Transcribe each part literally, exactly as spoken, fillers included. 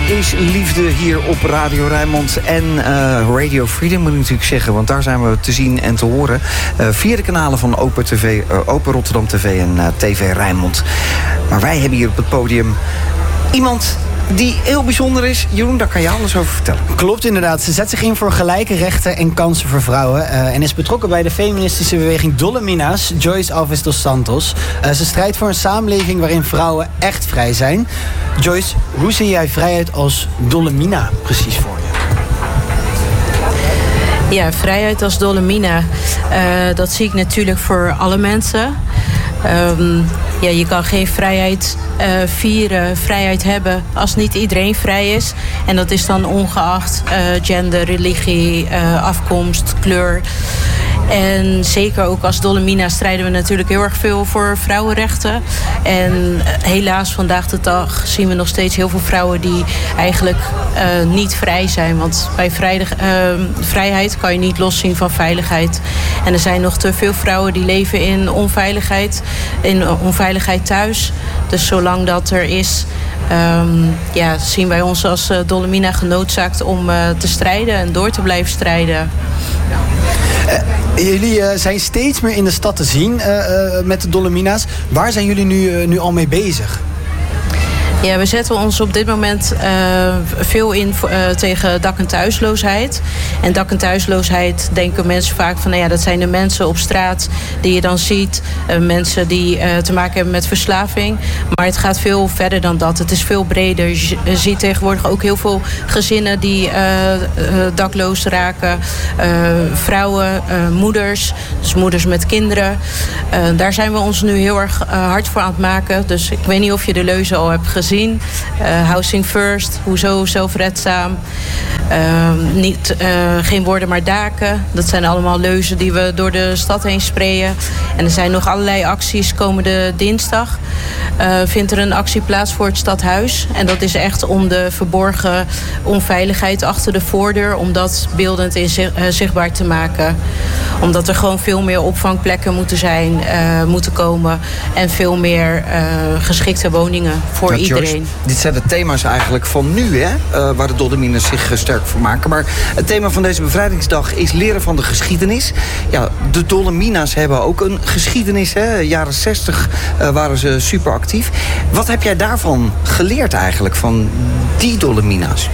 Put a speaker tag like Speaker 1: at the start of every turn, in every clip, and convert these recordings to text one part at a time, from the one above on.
Speaker 1: is liefde hier op Radio Rijnmond en uh, Radio Freedom moet ik natuurlijk zeggen, want daar zijn we te zien en te horen uh, via de kanalen van Open, T V, uh, Open Rotterdam T V en uh, T V Rijnmond. Maar wij hebben hier op het podium iemand die heel bijzonder is. Jeroen, daar kan je alles over vertellen.
Speaker 2: Klopt inderdaad. Ze zet zich in voor gelijke rechten en kansen voor vrouwen. Uh, en is betrokken bij de feministische beweging Dolomina's, Joyce Alves dos Santos. Uh, ze strijdt voor een samenleving waarin vrouwen echt vrij zijn. Joyce, hoe zie jij vrijheid als Dolomina precies voor je?
Speaker 3: Ja, vrijheid als Dolomina. Uh, dat zie ik natuurlijk voor alle mensen. Um, ja, je kan geen vrijheid uh, vieren, vrijheid hebben als niet iedereen vrij is. En dat is dan ongeacht uh, gender, religie, uh, afkomst, kleur. En zeker ook als Dolomina strijden we natuurlijk heel erg veel voor vrouwenrechten. En helaas vandaag de dag zien we nog steeds heel veel vrouwen die eigenlijk uh, niet vrij zijn. Want bij vrijdag, uh, vrijheid kan je niet loszien van veiligheid. En er zijn nog te veel vrouwen die leven in onveiligheid, in onveiligheid thuis. Dus zolang dat er is, um, ja, zien wij ons als uh, Dolomina genoodzaakt om uh, te strijden en door te blijven strijden.
Speaker 2: Uh, jullie uh, zijn steeds meer in de stad te zien uh, uh, met de Dolomina's. Waar zijn jullie nu, uh, nu al mee bezig?
Speaker 3: Ja, we zetten ons op dit moment uh, veel in uh, tegen dak- en thuisloosheid. En dak- en thuisloosheid denken mensen vaak van, nou ja, dat zijn de mensen op straat die je dan ziet. Uh, mensen die uh, te maken hebben met verslaving. Maar het gaat veel verder dan dat. Het is veel breder. Je ziet tegenwoordig ook heel veel gezinnen die uh, uh, dakloos raken. Uh, vrouwen, uh, moeders. Dus moeders met kinderen. Uh, daar zijn we ons nu heel erg uh, hard voor aan het maken. Dus ik weet niet of je de leuzen al hebt gezien. Zien. Uh, housing first, hoezo zelfredzaam. Uh, niet, uh, geen woorden maar daken. Dat zijn allemaal leuzen die we door de stad heen sprayen. En er zijn nog allerlei acties. Komende dinsdag uh, vindt er een actie plaats voor het stadhuis. En dat is echt om de verborgen onveiligheid achter de voordeur, om dat beeldend in zi- uh, zichtbaar te maken. Omdat er gewoon veel meer opvangplekken moeten zijn, uh, moeten komen. En veel meer uh, geschikte woningen voor iedereen. Joyce,
Speaker 1: dit zijn de thema's eigenlijk van nu, hè? Uh, waar de Dolomina's zich uh, sterk voor maken. Maar het thema van deze bevrijdingsdag is leren van de geschiedenis. Ja, de Dolomina's hebben ook een geschiedenis, hè? Jaren zestig uh, waren ze super actief. Wat heb jij daarvan geleerd eigenlijk, van die Dolomina's?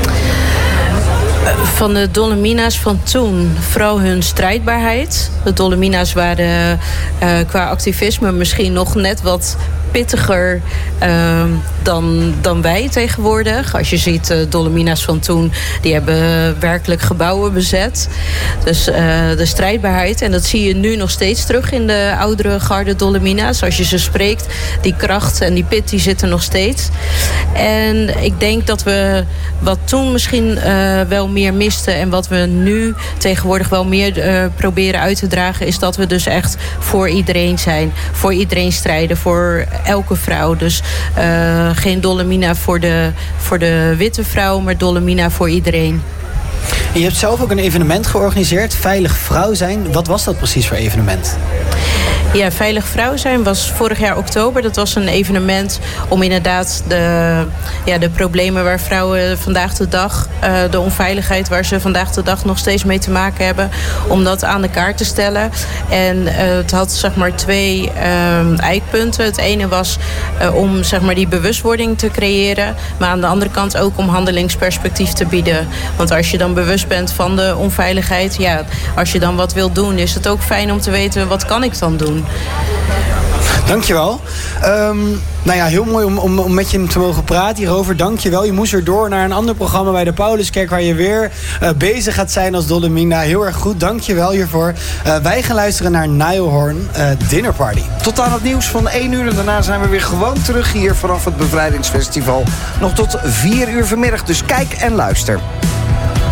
Speaker 3: Van de Dolomina's van toen, vooral hun strijdbaarheid. De Dolomina's waren uh, qua activisme misschien nog net wat pittiger uh, dan, dan wij tegenwoordig. Als je ziet, de uh, Dolomina's van toen, die hebben werkelijk gebouwen bezet. Dus uh, de strijdbaarheid, en dat zie je nu nog steeds terug in de oudere garde Dolomina's. Als je ze spreekt, die kracht en die pit, die zitten nog steeds. En ik denk dat we wat toen misschien uh, wel meer misten en wat we nu tegenwoordig wel meer uh, proberen uit te dragen, is dat we dus echt voor iedereen zijn. Voor iedereen strijden, voor elke vrouw. Dus uh, geen Dolomina voor de, voor de witte vrouw, maar Dolomina voor iedereen.
Speaker 2: En je hebt zelf ook een evenement georganiseerd, Veilig Vrouw Zijn. Wat was dat precies voor evenement?
Speaker 3: Ja, Veilig Vrouw Zijn was vorig jaar oktober. Dat was een evenement om inderdaad de, ja, de problemen waar vrouwen vandaag de dag, uh, de onveiligheid waar ze vandaag de dag nog steeds mee te maken hebben, om dat aan de kaart te stellen. En uh, het had zeg maar twee uh, eikpunten. Het ene was uh, om zeg maar die bewustwording te creëren, maar aan de andere kant ook om handelingsperspectief te bieden. Want als je dan bewust bent van de onveiligheid, ja, als je dan wat wilt doen, is het ook fijn om te weten, wat kan ik dan doen?
Speaker 2: Dankjewel. Um, nou ja, heel mooi om, om, om met je te mogen praten hierover. Dankjewel. Je moest er door naar een ander programma bij de Pauluskerk, waar je weer uh, bezig gaat zijn als Dolomina. Heel erg goed. Dankjewel hiervoor. Uh, wij gaan luisteren naar Niall Horn, uh, Dinner Party.
Speaker 1: Tot aan het nieuws van één uur en daarna zijn we weer gewoon terug hier vanaf het Bevrijdingsfestival. Nog tot vier uur vanmiddag, dus kijk en luister.